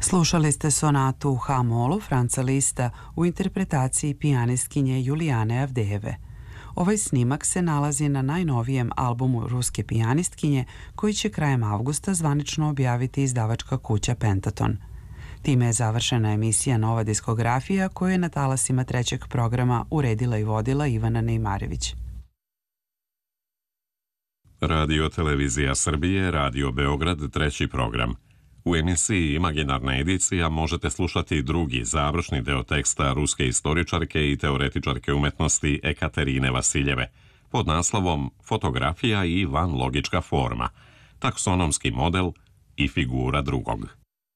Slušali ste sonatu u H-molu Franca Lista u interpretaciji pijanistkinje Julijane Avdejeve. Ovaj snimak se nalazi na najnovijem albumu ruske pijanistkinje koji će krajem avgusta zvanično objaviti izdavačka kuća Pentaton. Time je završena emisija Nova diskografija koju je na talasima trećeg programa uredila i vodila Ivana Nejmarević. Radio Televizija Srbije, Radio Beograd, treći program. U emisiji Imaginarna edicija možete slušati drugi, završni deo teksta ruske istoričarke i teoretičarke umetnosti Ekaterine Vasiljeve pod naslovom Fotografija i vanlogička forma, taksonomski model i figura drugog.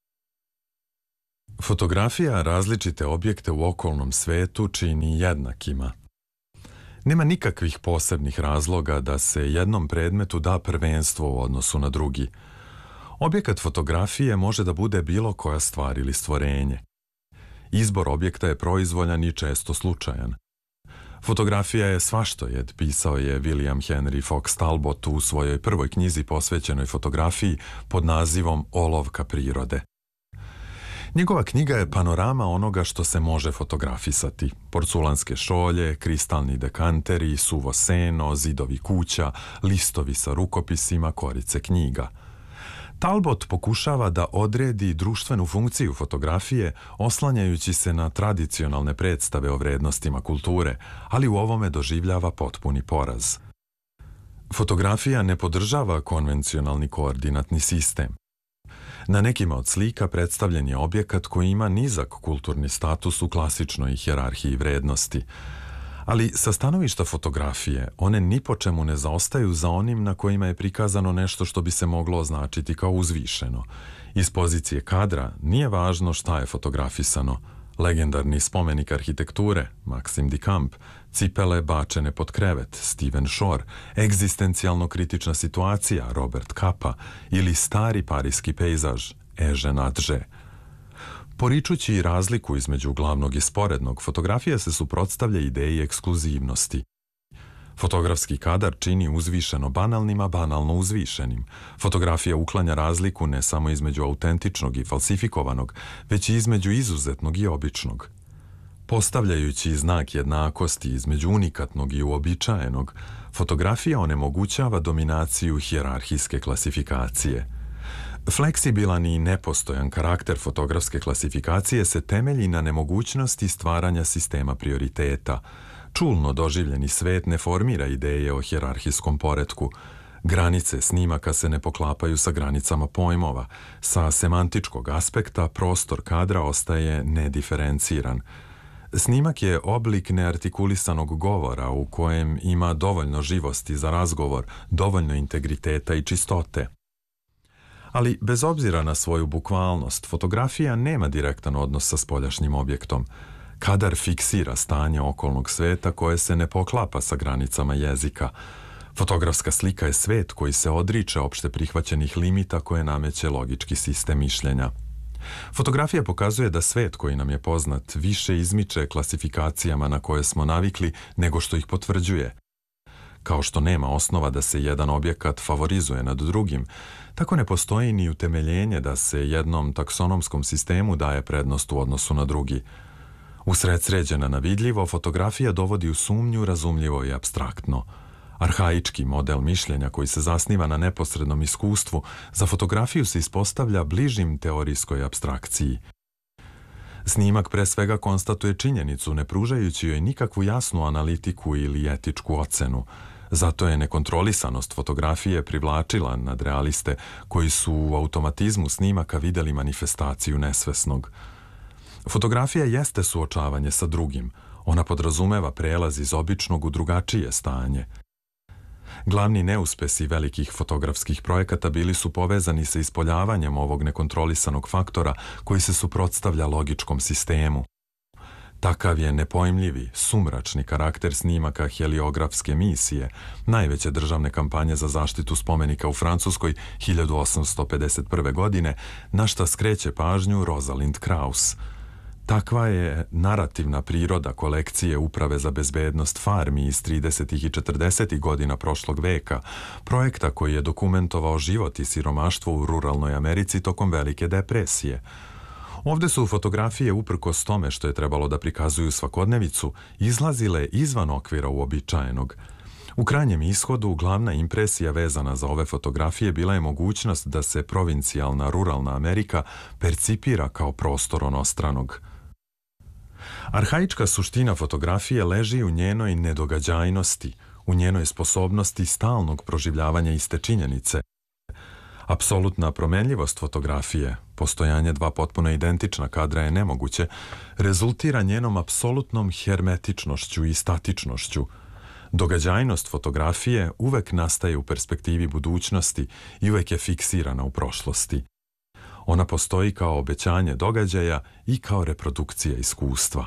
Fotografija različite objekte u okolnom svetu čini jednakima. Nema nikakvih posebnih razloga da se jednom predmetu da prvenstvo u odnosu na drugi. Objekat fotografije može da bude bilo koja stvar ili stvorenje. Izbor objekta je proizvoljan i često slučajan. Fotografija je svaštojed, pisao je William Henry Fox Talbot u svojoj prvoj knjizi posvećenoj fotografiji pod nazivom Olovka prirode. Njegova knjiga je panorama onoga što se može fotografisati. Porculanske šolje, kristalni dekanteri, suvo seno, zidovi kuća, listovi sa rukopisima, korice knjiga. Talbot pokušava da odredi društvenu funkciju fotografije oslanjajući se na tradicionalne predstave o vrednostima kulture, ali u ovome doživljava potpuni poraz. Fotografija ne podržava konvencionalni koordinatni sistem. Na nekima od slika predstavljen je objekat koji ima nizak kulturni status u klasičnoj hijerarhiji vrednosti. Ali sa stanovišta fotografije, one ni po čemu ne zaostaju za onim na kojima je prikazano nešto što bi se moglo označiti kao uzvišeno. Iz pozicije kadra nije važno šta je fotografisano. Legendarni spomenik arhitekture, Maxim Duchamp, cipele bačene pod krevet, Stephen Shore, egzistencijalno kritična situacija, Robert Capa, ili stari parijski pejzaž, Eugene Atget. Poričući razliku između glavnog i sporednog, fotografija se suprotstavlja ideji ekskluzivnosti. Fotografski kadar čini uzvišeno banalnim, a banalno uzvišenim. Fotografija uklanja razliku ne samo između autentičnog i falsifikovanog, već i između izuzetnog i običnog. Postavljajući znak jednakosti između unikatnog i uobičajenog, fotografija onemogućava dominaciju hijerarhijske klasifikacije. Fleksibilan i nepostojan karakter fotografske klasifikacije se temelji na nemogućnosti stvaranja sistema prioriteta. Čulno doživljeni svet ne formira ideje o hijerarhijskom poretku. Granice snimaka se ne poklapaju sa granicama pojmova. Sa semantičkog aspekta prostor kadra ostaje nediferenciran. Snimak je oblik neartikulisanog govora u kojem ima dovoljno živosti za razgovor, dovoljno integriteta i čistote. Ali bez obzira na svoju bukvalnost, fotografija nema direktan odnos sa spoljašnjim objektom. Kadar fiksira stanje okolnog sveta koje se ne poklapa sa granicama jezika. Fotografska slika je svet koji se odriče opšte prihvaćenih limita koje nameće logički sistem mišljenja. Fotografija pokazuje da svet koji nam je poznat više izmiče klasifikacijama na koje smo navikli nego što ih potvrđuje. Kao što nema osnova da se jedan objekat favorizuje nad drugim, tako ne postoji ni utemeljenje da se jednom taksonomskom sistemu daje prednost u odnosu na drugi. Usredsređena na vidljivo, fotografija dovodi u sumnju razumljivo i apstraktno. Arhaički model mišljenja koji se zasniva na neposrednom iskustvu za fotografiju se ispostavlja bližim teorijskoj apstrakciji. Snimak pre svega konstatuje činjenicu, ne pružajući joj nikakvu jasnu analitiku ili etičku ocenu. Zato je nekontrolisanost fotografije privlačila nadrealiste koji su u automatizmu snimaka videli manifestaciju nesvesnog. Fotografija jeste suočavanje sa drugim. Ona podrazumeva prelaz iz običnog u drugačije stanje. Glavni neuspesi velikih fotografskih projekata bili su povezani sa ispoljavanjem ovog nekontrolisanog faktora koji se suprotstavlja logičkom sistemu. Takav je nepojmljivi, sumračni karakter snimaka heliografske misije, najveće državne kampanje za zaštitu spomenika u Francuskoj 1851. godine, na šta skreće pažnju Rosalind Krauss. Takva je narativna priroda kolekcije Uprave za bezbednost farmi iz 30. i 40. godina prošlog veka, projekta koji je dokumentovao život i siromaštvo u ruralnoj Americi tokom Velike depresije. Ovde su fotografije, uprkos tome što je trebalo da prikazuju svakodnevicu, izlazile izvan okvira uobičajenog. U krajnjem ishodu, glavna impresija vezana za ove fotografije bila je mogućnost da se provincijalna ruralna Amerika percipira kao prostor onostranog. Arhaička suština fotografije leži u njenoj nedogađajnosti, u njenoj sposobnosti stalnog proživljavanja iste činjenice. Apsolutna promenljivost fotografije, postojanje dva potpuno identična kadra je nemoguće, rezultira njenom apsolutnom hermetičnošću i statičnošću. Događajnost fotografije uvek nastaje u perspektivi budućnosti i uvek je fiksirana u prošlosti. Ona postoji kao obećanje događaja i kao reprodukcija iskustva.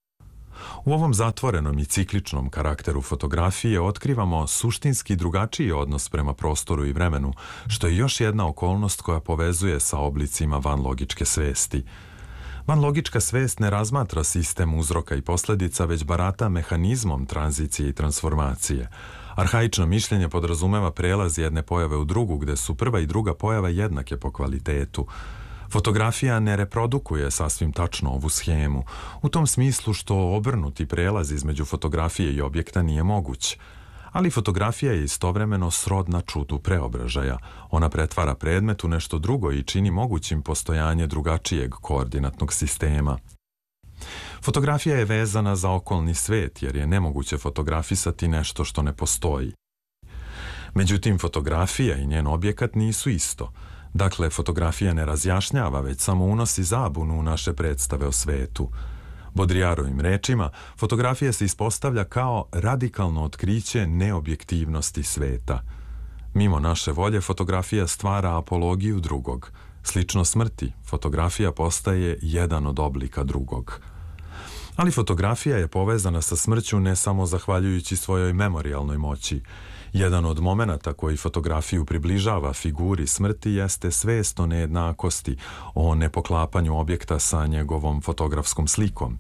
U ovom zatvorenom i cikličnom karakteru fotografije otkrivamo suštinski drugačiji odnos prema prostoru i vremenu, što je još jedna okolnost koja povezuje sa oblicima vanlogičke svesti. Vanlogička svest ne razmatra sistem uzroka i posledica, već barata mehanizmom tranzicije i transformacije. Arhaično mišljenje podrazumeva prelaz jedne pojave u drugu, gde su prva i druga pojava jednake po kvalitetu. Fotografija ne reprodukuje sasvim tačno ovu schemu, u tom smislu što obrnuti prelaz između fotografije i objekta nije moguć. Ali fotografija je istovremeno srodna čudu preobražaja. Ona pretvara predmet u nešto drugo i čini mogućim postojanje drugačijeg koordinatnog sistema. Fotografija je vezana za okolni svet, jer je nemoguće fotografisati nešto što ne postoji. Međutim, fotografija i njen objekat nisu isto. Dakle, fotografija ne razjašnjava, već samo unosi zabunu u naše predstave o svetu. Baudrillardovim rečima, fotografija se ispostavlja kao radikalno otkriće neobjektivnosti sveta. Mimo naše volje, fotografija stvara apologiju drugog. Slično smrti, fotografija postaje jedan od oblika drugog. Ali fotografija je povezana sa smrću ne samo zahvaljujući svojoj memorijalnoj moći. Jedan od momenata koji fotografiju približava figuri smrti jeste svest o nejednakosti, o nepoklapanju objekta sa njegovom fotografskom slikom.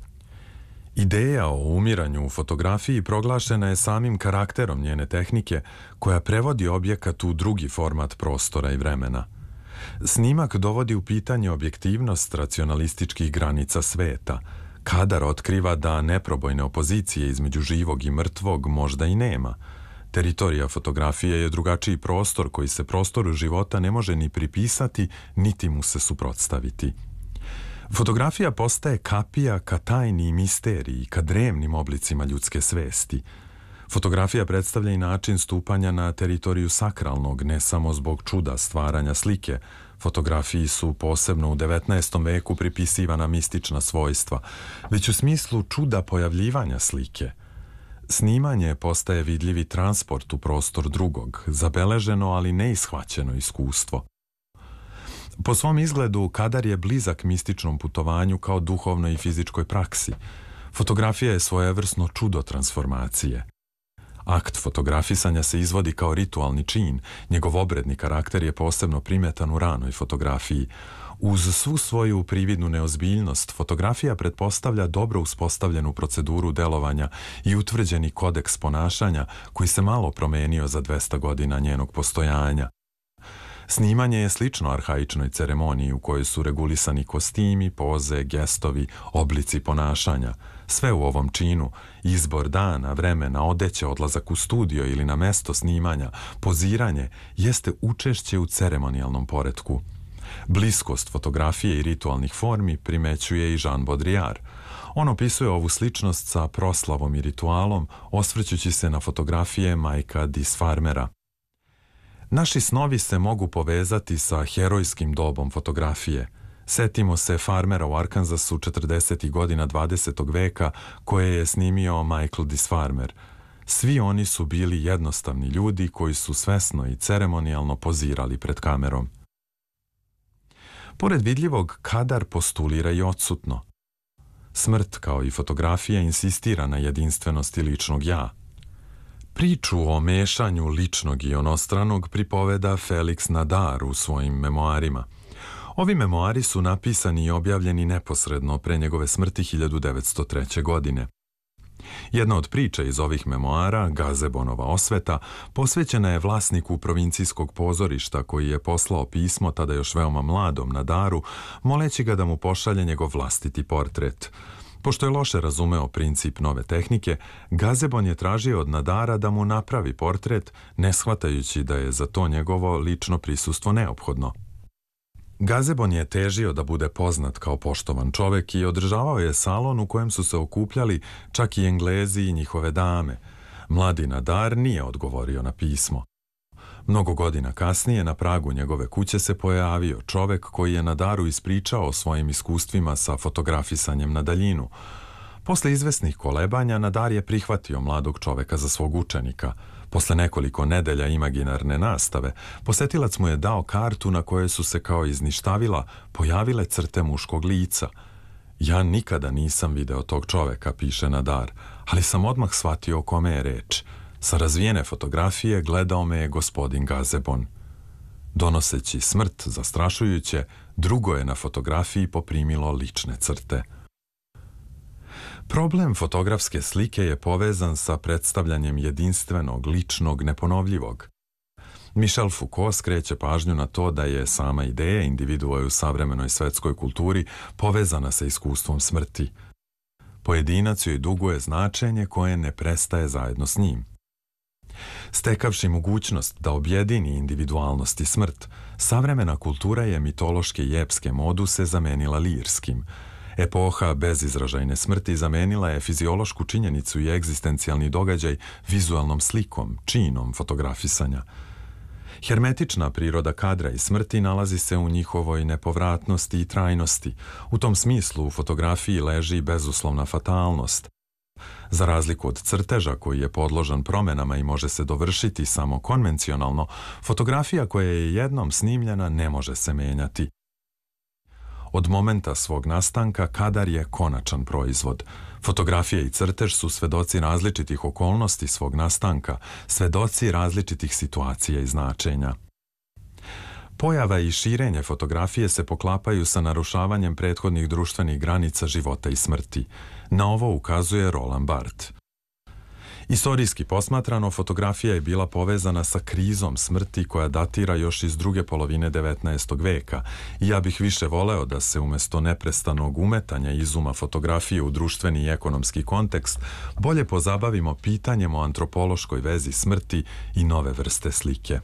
Ideja o umiranju u fotografiji proglašena je samim karakterom njene tehnike, koja prevodi objekat u drugi format prostora i vremena. Snimak dovodi u pitanje objektivnost racionalističkih granica sveta. Kadar otkriva da neprobojne opozicije između živog i mrtvog možda i nema. Teritorija fotografije je drugačiji prostor koji se prostoru života ne može ni pripisati, niti mu se suprotstaviti. Fotografija postaje kapija ka tajni i misteriji, ka drevnim oblicima ljudske svesti. Fotografija predstavlja i način stupanja na teritoriju sakralnog, ne samo zbog čuda stvaranja slike. Fotografiji su posebno u 19. veku pripisivana mistična svojstva, već u smislu čuda pojavljivanja slike. Snimanje postaje vidljivi transport u prostor drugog, zabeleženo ali neishvaćeno iskustvo. Po svom izgledu, kadar je blizak mističnom putovanju kao duhovnoj i fizičkoj praksi. Fotografija je svojevrsno čudo transformacije. Akt fotografisanja se izvodi kao ritualni čin, njegov obredni karakter je posebno primetan u ranoj fotografiji. Uz svu svoju prividnu neozbiljnost, fotografija pretpostavlja dobro uspostavljenu proceduru delovanja i utvrđeni kodeks ponašanja koji se malo promenio za 200 godina njenog postojanja. Snimanje je slično arhaičnoj ceremoniji u kojoj su regulisani kostimi, poze, gestovi, oblici ponašanja. Sve u ovom činu, izbor dana, vremena, odeće, odlazak u studio ili na mesto snimanja, poziranje, jeste učešće u ceremonijalnom poretku. Bliskost fotografije i ritualnih formi primećuje i Jean Baudrillard. On opisuje ovu sličnost sa proslavom i ritualom, osvrćući se na fotografije Mikea Disfarmera. Naši snovi se mogu povezati sa herojskim dobom fotografije. Setimo se Farmera u Arkansasu 40. godina 20. veka koje je snimio Michael Disfarmer. Svi oni su bili jednostavni ljudi koji su svesno i ceremonijalno pozirali pred kamerom. Pored vidljivog, kadar postulira i odsutno. Smrt, kao i fotografija, insistira na jedinstvenosti ličnog ja. Priču o mešanju ličnog i onostranog pripoveda Felix Nadar u svojim memoarima. Ovi memoari su napisani i objavljeni neposredno pre njegove smrti 1903. godine. Jedna od priča iz ovih memoara, Gazebonova osveta, posvećena je vlasniku provincijskog pozorišta koji je poslao pismo tada još veoma mladom Nadaru, moleći ga da mu pošalje njegov vlastiti portret. Pošto je loše razumeo princip nove tehnike, Gazebon je tražio od Nadara da mu napravi portret, ne shvatajući da je za to njegovo lično prisustvo neophodno. Gazebon je težio da bude poznat kao poštovan čovek i održavao je salon u kojem su se okupljali čak i Englezi i njihove dame. Mladi Nadar nije odgovorio na pismo. Mnogo godina kasnije na pragu njegove kuće se pojavio čovek koji je Nadaru ispričao o svojim iskustvima sa fotografisanjem na daljinu. Posle izvesnih kolebanja Nadar je prihvatio mladog čoveka za svog učenika. Posle nekoliko nedelja imaginarne nastave, posetilac mu je dao kartu na kojoj su se kao iz ništavila pojavile crte muškog lica. Ja nikada nisam video tog čoveka, piše Nadar, ali sam odmah shvatio o kome je reč. Sa razvijene fotografije gledao me je gospodin Gazebon. Donoseći smrt zastrašujuće, drugo je na fotografiji poprimilo lične crte. Problem fotografske slike je povezan sa predstavljanjem jedinstvenog, ličnog, neponovljivog. Michel Foucault skreće pažnju na to da je sama ideja individua u savremenoj svetskoj kulturi povezana sa iskustvom smrti. Pojedinac joj duguje značenje koje ne prestaje zajedno s njim. Stekavši mogućnost da objedini individualnost i smrt, savremena kultura je mitološke i epske moduse zamenila lirskim. Epoha bezizražajne smrti zamenila je fiziološku činjenicu i egzistencijalni događaj vizualnom slikom, činom fotografisanja. Hermetična priroda kadra i smrti nalazi se u njihovoj nepovratnosti i trajnosti. U tom smislu u fotografiji leži bezuslovna fatalnost. Za razliku od crteža koji je podložan promenama i može se dovršiti samo konvencionalno, fotografija koja je jednom snimljena ne može se menjati. Od momenta svog nastanka kadar je konačan proizvod. Fotografija i crtež su svedoci različitih okolnosti svog nastanka, svedoci različitih situacija i značenja. Pojava i širenje fotografije se poklapaju sa narušavanjem prethodnih društvenih granica života i smrti. Na ovo ukazuje Roland Barthes. Istorijski posmatrano, fotografija je bila povezana sa krizom smrti koja datira još iz druge polovine 19. veka i ja bih više voleo da se umesto neprestanog umetanja izuma fotografije u društveni i ekonomski kontekst bolje pozabavimo pitanjem o antropološkoj vezi smrti i nove vrste slike.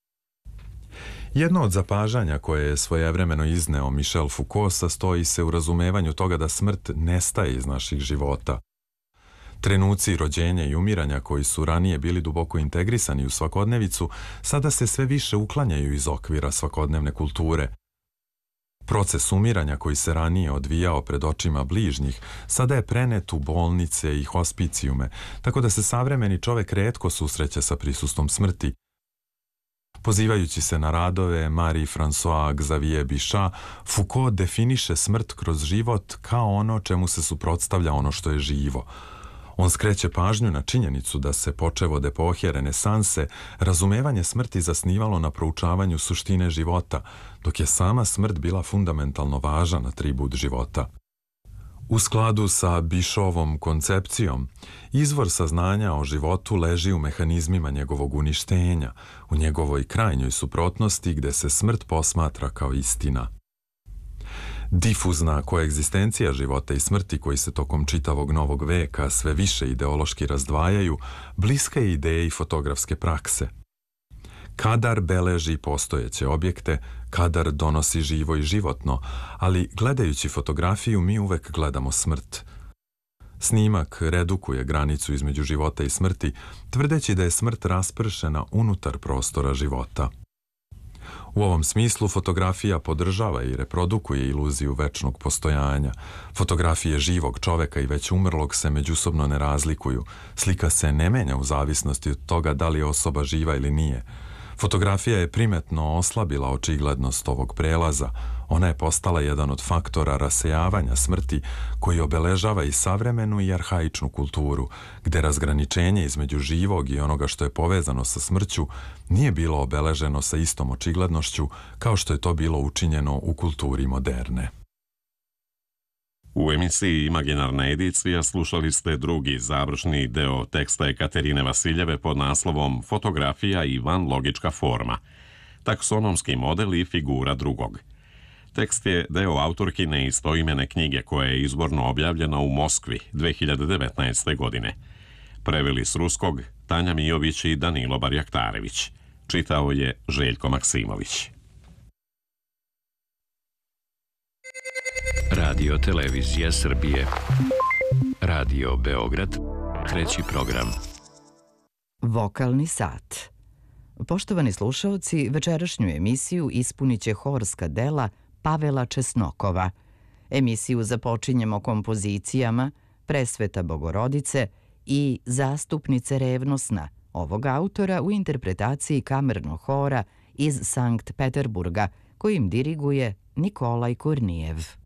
Jedno od zapažanja koje je svojevremeno izneo Michel Foucault sastoji se u razumevanju toga da smrt nestaje iz naših života. Trenuci rođenja i umiranja koji su ranije bili duboko integrisani u svakodnevicu, sada se sve više uklanjaju iz okvira svakodnevne kulture. Proces umiranja koji se ranije odvijao pred očima bližnjih, sada je prenet u bolnice i hospicijume, tako da se savremeni čovek retko susreće sa prisustvom smrti. Pozivajući se na radove Marie-François Xavier Bichat, Foucault definiše smrt kroz život kao ono čemu se suprotstavlja ono što je živo. On skreće pažnju na činjenicu da se, počev od epohe renesanse, razumevanje smrti zasnivalo na proučavanju suštine života, dok je sama smrt bila fundamentalno važan atribut života. U skladu sa Bichovom koncepcijom, izvor saznanja o životu leži u mehanizmima njegovog uništenja, u njegovoj krajnjoj suprotnosti gde se smrt posmatra kao istina. Difuzna koegzistencija života i smrti koji se tokom čitavog novog veka sve više ideološki razdvajaju, bliska je ideji fotografske prakse. Kadar beleži postojeće objekte, kadar donosi živo i životno, ali gledajući fotografiju mi uvek gledamo smrt. Snimak redukuje granicu između života i smrti, tvrdeći da je smrt raspršena unutar prostora života. U ovom smislu fotografija podržava i reprodukuje iluziju večnog postojanja. Fotografije živog čoveka i već umrlog se međusobno ne razlikuju. Slika se ne menja u zavisnosti od toga da li je osoba živa ili nije. Fotografija je primetno oslabila očiglednost ovog prelaza. Ona je postala jedan od faktora rasejavanja smrti koji obeležava i savremenu i arhaičnu kulturu, gde razgraničenje između živog i onoga što je povezano sa smrću nije bilo obeleženo sa istom očiglednošću kao što je to bilo učinjeno u kulturi moderne. U emisiji Imaginarna edicija slušali ste drugi završni deo teksta Ekaterine Vasiljeve pod naslovom Fotografija i vanlogička forma, taksonomski model i figura drugog. Tekst je deo autorkine istoimene knjige koja je izvorno objavljena u Moskvi 2019. godine. Preveli s ruskog Tanja Mijović i Danilo Barjaktarević. Čitao je Željko Maksimović. Radio Televizija Srbije. Radio Beograd. Treći program. Vokalni sat. Poštovani slušaoci, večerašnju emisiju ispunit će horska dela Pavela Česnokova. Emisiju započinjemo kompozicijama Presveta Bogorodice i Zastupnice revnosna ovog autora u interpretaciji kamernog hora iz Sankt Peterburga, kojim diriguje Nikolaj Kornijev.